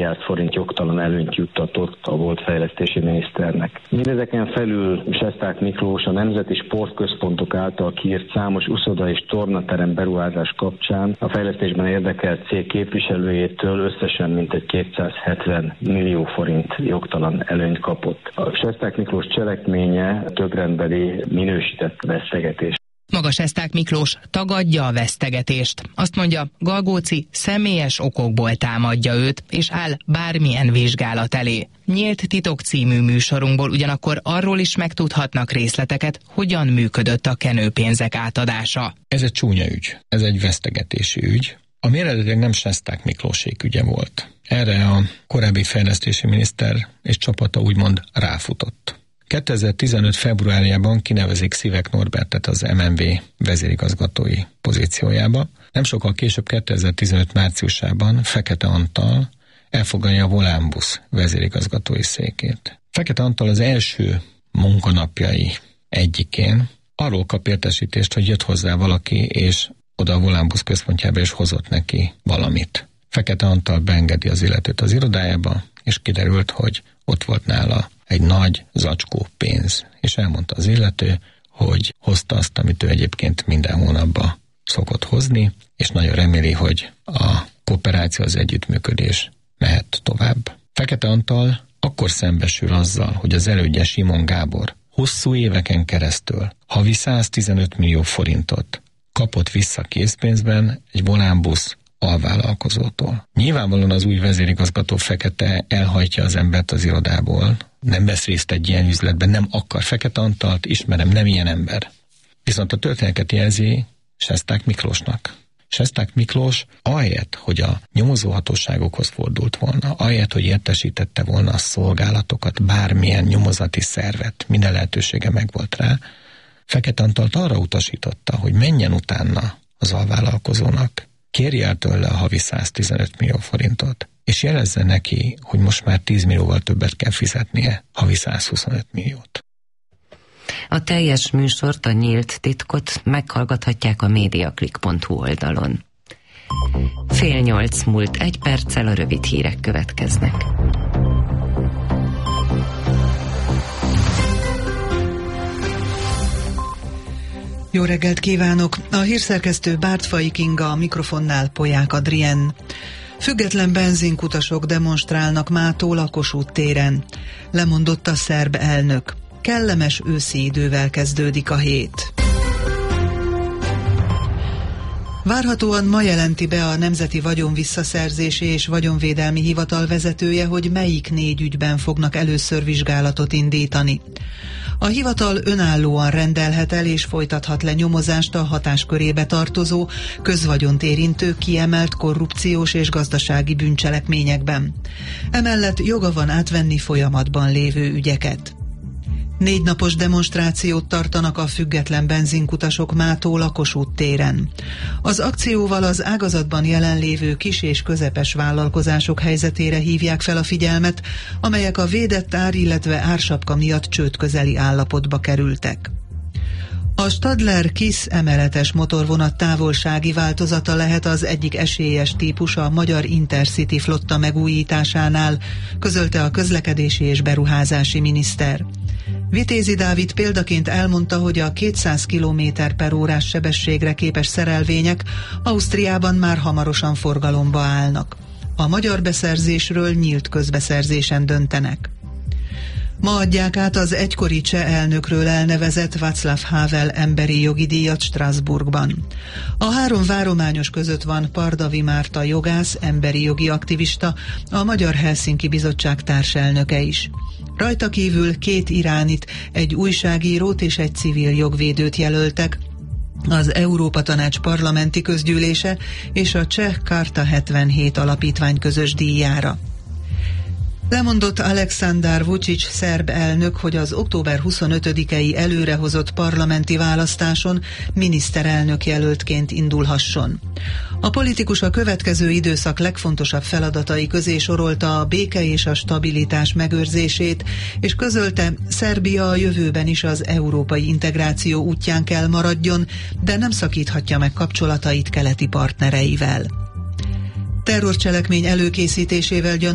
milliárd forint jogtalan előnyt juttatott a volt fejlesztési miniszternek. Mindezeken felül Sesták Miklós a Nemzeti Sportközpontok által kiírt számos uszoda és tornaterem beruházás kapcsán a fejlesztésben érdekelt cég képviselőjétől összesen mintegy 270 millió forint jogtalan előnyt kapott. A Sesták Miklós cselekménye többrendbeli minősített vesztegetés. Maga Sesták Miklós tagadja a vesztegetést. Azt mondja, Galgóci személyes okokból támadja őt, és áll bármilyen vizsgálat elé. Nyílt titok című műsorunkból ugyanakkor arról is megtudhatnak részleteket, hogyan működött a kenőpénzek átadása. Ez egy csúnya ügy, ez egy vesztegetési ügy, ami eredetileg nem Sesták Miklósék ügye volt. Erre a korábbi fejlesztési miniszter és csapata úgymond ráfutott. 2015. februárjában kinevezik Szivek Norbertet az MNV vezérigazgatói pozíciójába. Nem sokkal később 2015. márciusában Fekete Antal elfoglalja a Volánbusz vezérigazgatói székét. Fekete Antal az első munkanapjai egyikén arról kap értesítést, hogy jött hozzá valaki, és oda a Volánbusz központjába is hozott neki valamit. Fekete Antal beengedi az illetőt az irodájába, és kiderült, hogy ott volt nála egy nagy zacskó pénz, és elmondta az illető, hogy hozta azt, amit ő egyébként minden hónapban szokott hozni, és nagyon reméli, hogy a kooperáció, az együttműködés mehet tovább. Fekete Antal akkor szembesül azzal, hogy az elődje Simon Gábor hosszú éveken keresztül havi 115 millió forintot kapott vissza készpénzben egy Volánbusz alvállalkozótól. Nyilvánvalóan az új vezérigazgató Fekete elhajtja az embert az irodából, nem vesz részt egy ilyen üzletben, nem akar. Fekete Antalt ismerem, nem ilyen ember. Viszont a történetet jelzi Sesták Miklósnak. Sesták Miklós ahelyett, hogy a nyomozóhatóságokhoz fordult volna, ahelyett, hogy értesítette volna a szolgálatokat, bármilyen nyomozati szervet, minden lehetősége megvolt rá, Fekete Antalt arra utasította, hogy menjen utána az alvállalkozónak, kérje el tőle a havi 115 millió forintot, és jelezze neki, hogy most már 10 millióval többet kell fizetnie, havi 125 milliót. A teljes műsort, a Nyílt titkot meghallgathatják a mediaclick.hu oldalon. 7:30 múlt 1 perccel, a rövid hírek következnek. Jó reggelt kívánok! A hírszerkesztő Bártfai Kinga, a mikrofonnál Polyák Adrien. Független benzinkutasok demonstrálnak mától a Kossuth téren. Lemondott a szerb elnök. Kellemes őszi idővel kezdődik a hét. Várhatóan ma jelenti be a Nemzeti Vagyonvisszaszerzési és Vagyonvédelmi Hivatal vezetője, hogy melyik 4 ügyben fognak először vizsgálatot indítani. A hivatal önállóan rendelhet el és folytathat le nyomozást a hatáskörébe tartozó, közvagyont érintő, kiemelt korrupciós és gazdasági bűncselekményekben. Emellett joga van átvenni folyamatban lévő ügyeket. 4 napos demonstrációt tartanak a független benzinkutasok mától a Kossuth téren. Az akcióval az ágazatban jelenlévő kis és közepes vállalkozások helyzetére hívják fel a figyelmet, amelyek a védett ár, illetve ársapka miatt csődközeli állapotba kerültek. A Stadler KISZ emeletes motorvonat távolsági változata lehet az egyik esélyes típus a magyar Intercity flotta megújításánál, közölte a közlekedési és beruházási miniszter. Vitézi Dávid példaként elmondta, hogy a 200 km/h sebességre képes szerelvények Ausztriában már hamarosan forgalomba állnak. A magyar beszerzésről nyílt közbeszerzésen döntenek. Ma adják át az egykori cseh elnökről elnevezett Václav Havel emberi jogi díjat Strasbourgban. A 3 várományos között van Pardavi Márta jogász, emberi jogi aktivista, a Magyar Helsinki Bizottság társelnöke is. Rajta kívül 2 iránit, egy újságírót és egy civil jogvédőt jelöltek az Európa Tanács parlamenti közgyűlése és a Cseh Karta 77 alapítvány közös díjára. Lemondott Aleksandar Vučić szerb elnök, hogy az október 25-i előrehozott parlamenti választáson miniszterelnök jelöltként indulhasson. A politikus a következő időszak legfontosabb feladatai közé sorolta a béke és a stabilitás megőrzését, és közölte, Szerbia a jövőben is az európai integráció útján kell maradjon, de nem szakíthatja meg kapcsolatait keleti partnereivel. Terrorcselekmény előkészítésével